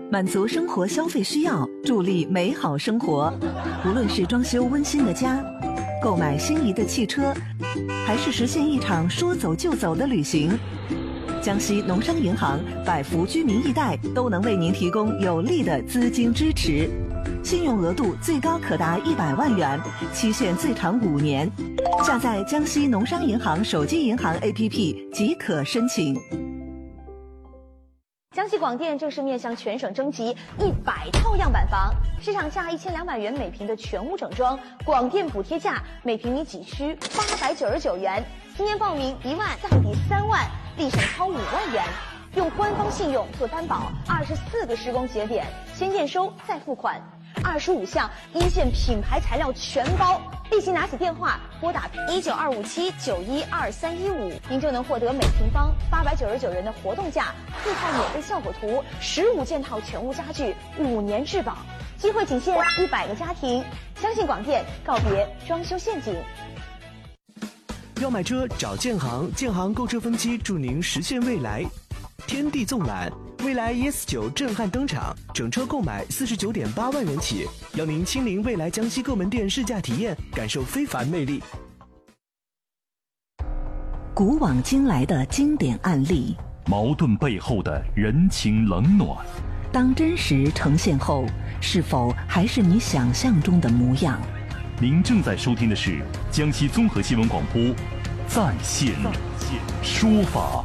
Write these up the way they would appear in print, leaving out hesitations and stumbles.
满足生活消费需要，助力美好生活。无论是装修温馨的家，购买心仪的汽车，还是实现一场说走就走的旅行，江西农商银行百福居民易贷都能为您提供有力的资金支持，信用额度最高可达100万元，期限最长5年。下载江西农商银行手机银行 APP 即可申请。 江西广电正式面向全省征集100套样板房，市场价1200元每平的全屋整装，广电补贴价每平米仅需899元，今年报名1万再抵3万，立省超5万元。用官方信用做担保，24个施工节点，先验收再付款，25项一线品牌材料全包。立即拿起电话拨打19257912315，您就能获得每平方899元的活动价，4套免费效果图，15件套全屋家具，5年质保。机会仅限100个家庭，相信广电，告别装修陷阱。 要买车找建行，建行购车分期助您实现未来。天地纵览，蔚来 ES9 震撼登场，整车购买49.8万元起，邀您亲临蔚来江西各门店试驾体验，感受非凡魅力。 古往今来的经典案例， 矛盾背后的人情冷暖， 当真实呈现后，是否还是你想象中的模样？ 您正在收听的是江西综合新闻广播在线说法。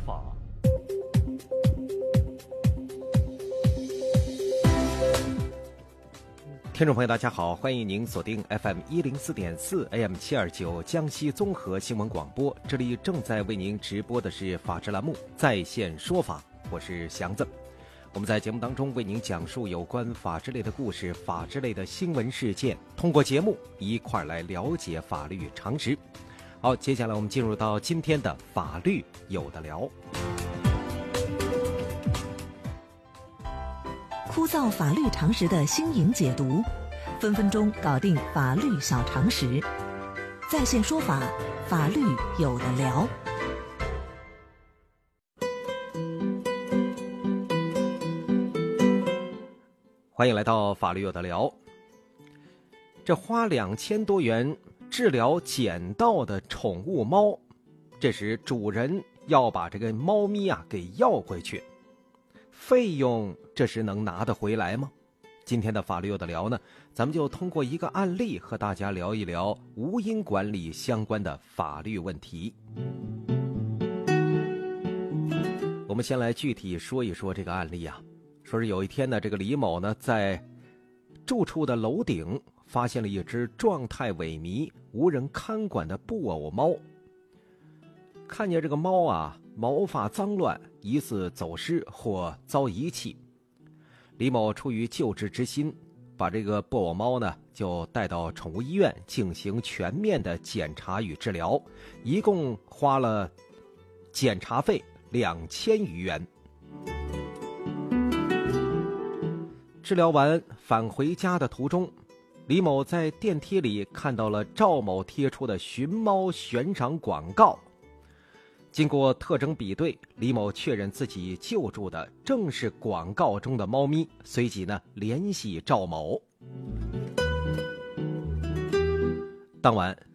听众朋友大家好，欢迎您锁定 FM 104.4 AM 729江西综合新闻广播，这里正在为您直播的是法治栏目在线说法，我是祥子。我们在节目当中为您讲述有关法治类的故事，法治类的新闻事件，通过节目一块来了解法律常识。好，接下来我们进入到今天的法律有的聊。 枯燥法律常识的新颖解读，分分钟搞定法律小常识。在线说法，法律有的聊。 欢迎来到法律有的聊。这花2000多元治疗捡到的宠物猫，这时主人要把这个猫咪给要回去，费用这时能拿得回来吗？今天的法律有的聊呢，咱们就通过一个案例和大家聊一聊无因管理相关的法律问题。我们先来具体说一说这个案例啊。说是有一天呢，这个李某呢在住处的楼顶发现了一只状态萎靡、无人看管的布偶猫。看见这个猫毛发脏乱，疑似走失或遭遗弃。李某出于救治之心，把这个布偶猫呢就带到宠物医院进行全面的检查与治疗，一共花了检查费2000余元。治疗完返回家的途中，李某在电梯里看到了赵某贴出的寻猫悬赏广告。经过特征比对，李某确认自己救助的正是广告中的猫咪，随即呢联系赵某。当晚，